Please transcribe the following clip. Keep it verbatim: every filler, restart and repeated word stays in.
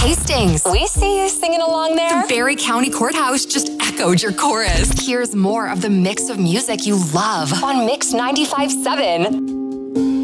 Hastings. We see you singing along there. The Barrie County Courthouse just echoed your chorus. Here's more of the mix of music you love on Mix ninety-five point seven.